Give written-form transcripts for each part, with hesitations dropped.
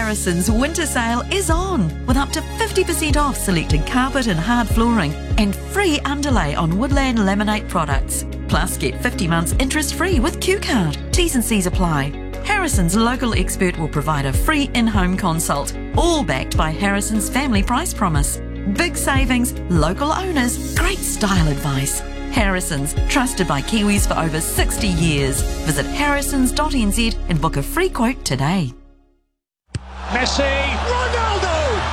Harrison's winter sale is on, with up to 50% off selected carpet and hard flooring and free underlay on Woodland Laminate products. Plus, get 50 months interest-free with Q-Card. T's and C's apply. Harrison's local expert will provide a free in-home consult, all backed by Harrison's family price promise. Big savings, local owners, great style advice. Harrison's, trusted by Kiwis for over 60 years. Visit harrisons.nz and book a free quote today. Messi, Ronaldo!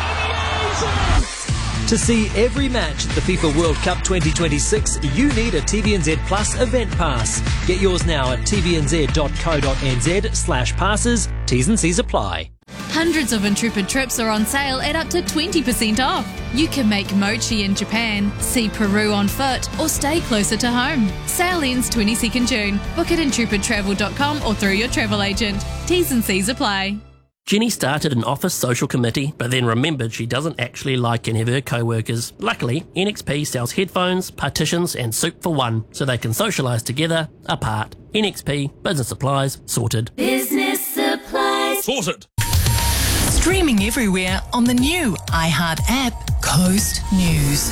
To see every match at the FIFA World Cup 2026, you need a TVNZ Plus event pass. Get yours now at tvnz.co.nz/passes. T's and C's apply. Hundreds of Intrepid trips are on sale at up to 20% off. You can make mochi in Japan, see Peru on foot, or stay closer to home. Sale ends 22nd June. Book at intrepidtravel.com or through your travel agent. T's and C's apply. Jenny started an office social committee, but then remembered she doesn't actually like any of her co-workers. Luckily, NXP sells headphones, partitions and soup for one, so they can socialise together, apart. NXP, business supplies, sorted. Business supplies. Sorted. Streaming everywhere on the new iHeart app, Coast News.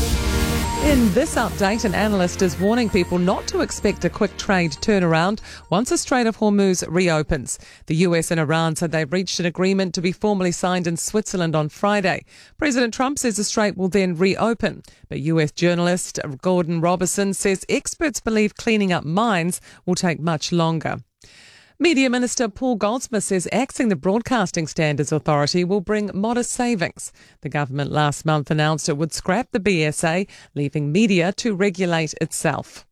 In this update, an analyst is warning people not to expect a quick trade turnaround once the Strait of Hormuz reopens. The US and Iran said they've reached an agreement to be formally signed in Switzerland on Friday. President Trump says the strait will then reopen. But US journalist Gordon Robertson says experts believe cleaning up mines will take much longer. Media Minister Paul Goldsmith says axing the Broadcasting Standards Authority will bring modest savings. The government last month announced it would scrap the BSA, leaving media to regulate itself.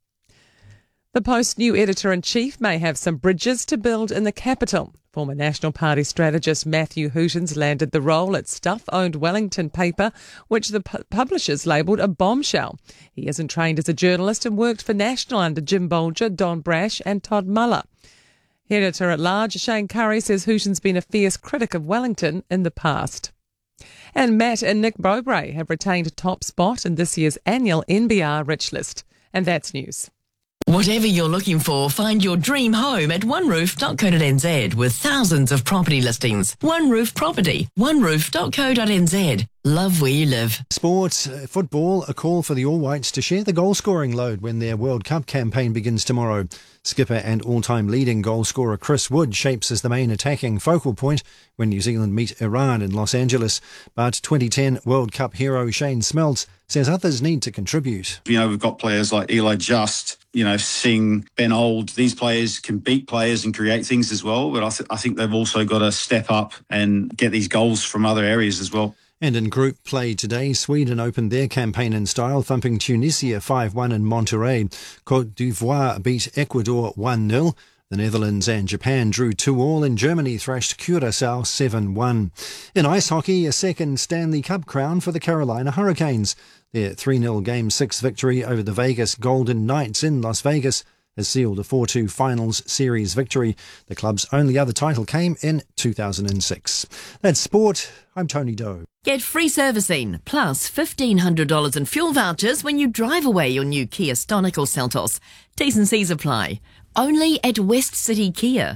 The Post's new editor-in-chief may have some bridges to build in the capital. Former National Party strategist Matthew Hootens landed the role at Stuff-owned Wellington paper, which the publishers labelled a bombshell. He isn't trained as a journalist and worked for National under Jim Bolger, Don Brash and Todd Muller. Editor-at-large Shane Curry says Hooten's been a fierce critic of Wellington in the past. And Matt and Nick Mowbray have retained a top spot in this year's annual NBR Rich List. And that's news. Whatever you're looking for, find your dream home at oneroof.co.nz with thousands of property listings. One Roof Property, oneroof.co.nz. Love where you live. Sports, football, a call for the All Whites to share the goal-scoring load when their World Cup campaign begins tomorrow. Skipper and all-time leading goal scorer Chris Wood shapes as the main attacking focal point when New Zealand meet Iran in Los Angeles. But 2010 World Cup hero Shane Smeltz says others need to contribute. You know, we've got players like Eli Just, Singh, Ben Old. These players can beat players and create things as well, but I think they've also got to step up and get these goals from other areas as well. And in group play today, Sweden opened their campaign in style, thumping Tunisia 5-1 in Monterrey. Côte d'Ivoire beat Ecuador 1-0. The Netherlands and Japan drew 2-2 and Germany thrashed Curaçao 7-1. In ice hockey, a second Stanley Cup crown for the Carolina Hurricanes. Their 3-0 Game 6 victory over the Vegas Golden Knights in Las Vegas has sealed a 4-2 Finals Series victory. The club's only other title came in 2006. That's sport. I'm Tony Doe. Get free servicing, plus $1,500 in fuel vouchers when you drive away your new Kia Stonic or Seltos. T's and C's apply. Only at West City Kia.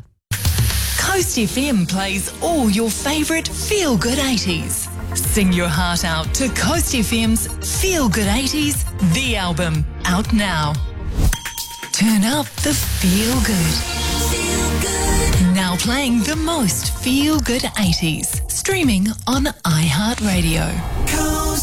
Coast FM plays all your favourite feel-good 80s. Sing your heart out to Coast FM's Feel Good 80s, the album, out now. Turn up the feel good. Now playing the most feel good 80s. Streaming on iHeartRadio.